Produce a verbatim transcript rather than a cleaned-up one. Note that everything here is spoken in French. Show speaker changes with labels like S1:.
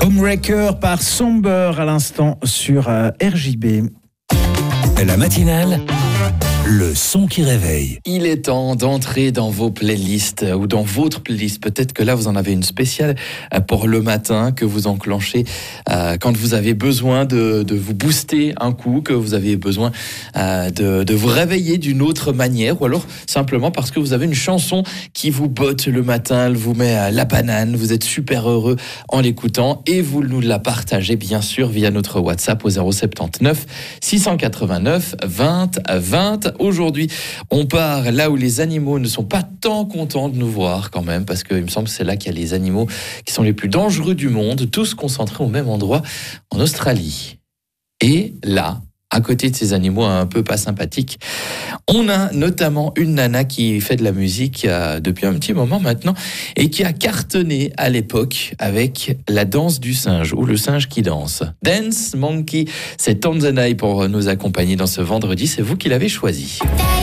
S1: Homewrecker par Somber à l'instant sur euh, R J B.
S2: La matinale, le son qui réveille.
S3: Il est temps d'entrer dans vos playlists ou dans votre playlist. Peut-être que là, vous en avez une spéciale pour le matin que vous enclenchez euh, quand vous avez besoin de, de vous booster un coup, que vous avez besoin euh, de, de vous réveiller d'une autre manière, ou alors simplement parce que vous avez une chanson qui vous botte le matin, elle vous met à la banane, vous êtes super heureux en l'écoutant et vous nous la partagez bien sûr via notre WhatsApp au zéro sept neuf six cent quatre-vingt-neuf vingt vingt. Aujourd'hui, on part là où les animaux ne sont pas tant contents de nous voir quand même, parce qu'il me semble que c'est là qu'il y a les animaux qui sont les plus dangereux du monde, tous concentrés au même endroit, en Australie. Et là, à côté de ces animaux un peu pas sympathiques, on a notamment une nana qui fait de la musique euh, depuis un petit moment maintenant et qui a cartonné à l'époque avec la danse du singe ou le singe qui danse. Dance Monkey, c'est Tanzanite pour nous accompagner dans ce vendredi, c'est vous qui l'avez choisi.